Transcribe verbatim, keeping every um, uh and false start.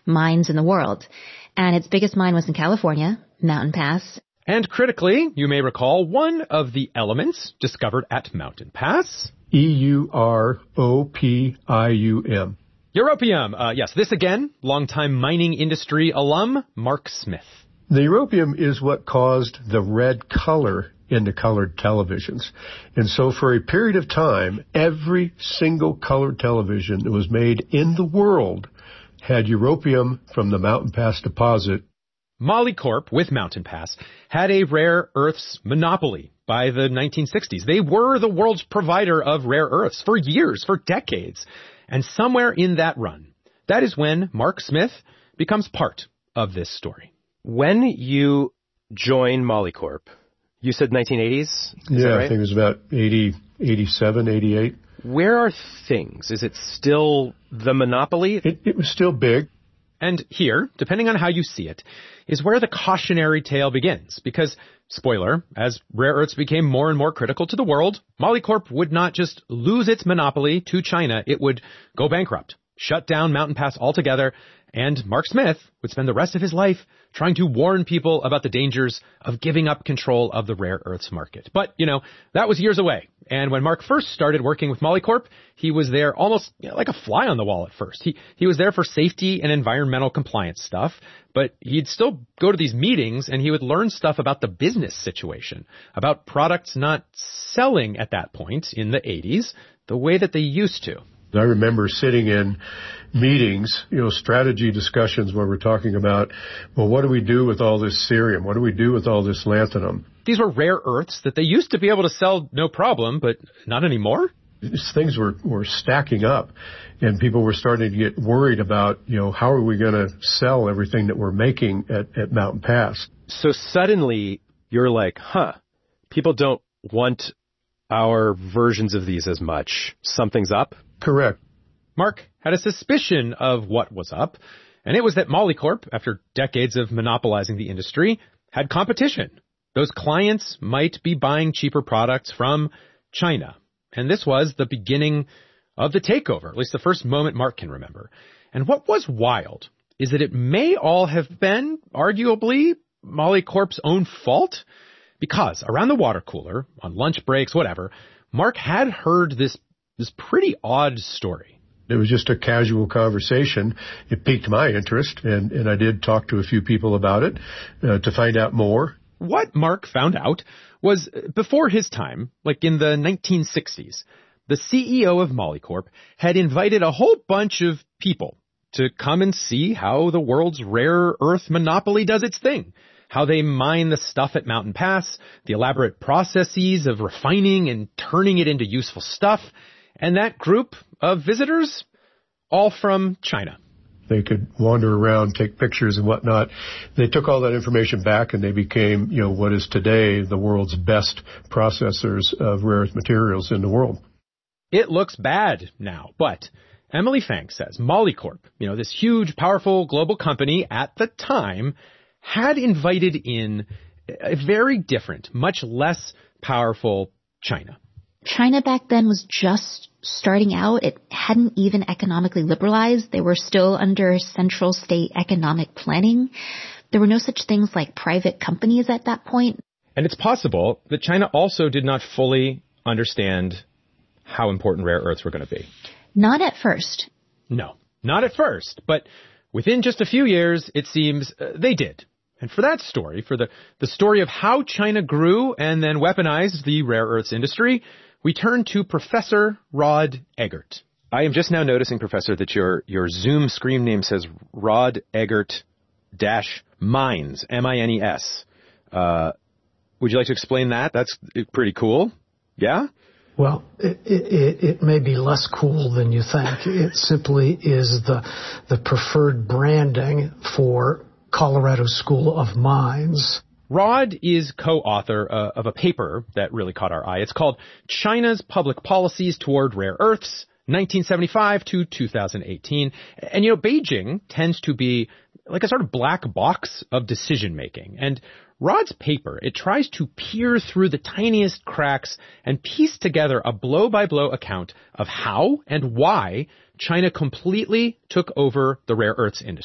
mines in the world. And its biggest mine was in California, Mountain Pass. And critically, you may recall one of the elements discovered at Mountain Pass. E U R O P I U M. Europium. Uh, yes, this again, longtime mining industry alum, Mark Smith. The europium is what caused the red color in the colored televisions. And so for a period of time, every single colored television that was made in the world had europium from the Mountain Pass deposit. Molycorp, with Mountain Pass, had a rare earths monopoly by the nineteen sixties. They were the world's provider of rare earths for years, for decades. And somewhere in that run, that is when Mark Smith becomes part of this story. When you join Molycorp, you said nineteen eighties? Is yeah, that right? I think it was about eighty, eighty-seven, eighty-eight. Where are things? Is it still the monopoly? It, it was still big. And here, depending on how you see it, is where the cautionary tale begins. Because, spoiler, as rare earths became more and more critical to the world, Molycorp would not just lose its monopoly to China, it would go bankrupt, shut down Mountain Pass altogether, and Mark Smith would spend the rest of his life trying to warn people about the dangers of giving up control of the rare earths market. But, you know, that was years away. And when Mark first started working with Molycorp, he was there almost you know, like a fly on the wall at first. He he was there for safety and environmental compliance stuff, but he'd still go to these meetings and he would learn stuff about the business situation, about products not selling at that point in the eighties the way that they used to. I remember sitting in meetings, you know, strategy discussions where we're talking about, well, what do we do with all this cerium? What do we do with all this lanthanum? These were rare earths that they used to be able to sell no problem, but not anymore. These things were, were stacking up, and people were starting to get worried about, you know, how are we going to sell everything that we're making at, at Mountain Pass? So suddenly you're like, huh, people don't want our versions of these as much. Something's up? Correct. Mark had a suspicion of what was up, and it was that Molycorp, after decades of monopolizing the industry, had competition. Those clients might be buying cheaper products from China. And this was the beginning of the takeover, at least the first moment Mark can remember. And what was wild is that it may all have been, arguably, Molycorp's own fault. Because around the water cooler, on lunch breaks, whatever, Mark had heard this this pretty odd story. It was just a casual conversation. It piqued my interest, and, and I did talk to a few people about it uh, to find out more. What Mark found out was before his time, like in the nineteen sixties, the C E O of Molycorp had invited a whole bunch of people to come and see how the world's rare earth monopoly does its thing. How they mine the stuff at Mountain Pass, the elaborate processes of refining and turning it into useful stuff. And that group of visitors, all from China. They could wander around, take pictures and whatnot. They took all that information back and they became, you know, what is today the world's best processors of rare earth materials in the world. It looks bad now, but Emily Fang says Molycorp, you know, this huge, powerful global company at the time, had invited in a very different, much less powerful China. China back then was just starting out. It hadn't even economically liberalized. They were still under central state economic planning. There were no such things like private companies at that point. And it's possible that China also did not fully understand how important rare earths were going to be. Not at first. No, not at first. But within just a few years, it seems uh, they did. And for that story, for the, the story of how China grew and then weaponized the rare earths industry, we turn to Professor Rod Eggert. I am just now noticing, Professor, that your, your Zoom screen name says Rod Eggert dash Mines, M I N E S. Uh, would you like to explain that? That's pretty cool. Yeah? Well, it, it, it may be less cool than you think. It simply is the the preferred branding for Colorado School of Mines. Rod is co-author uh, of a paper that really caught our eye. It's called China's Public Policies Toward Rare Earths, nineteen seventy-five to two thousand eighteen. And, you know, Beijing tends to be like a sort of black box of decision-making. And Rod's paper, it tries to peer through the tiniest cracks and piece together a blow-by-blow account of how and why China completely took over the rare earths industry.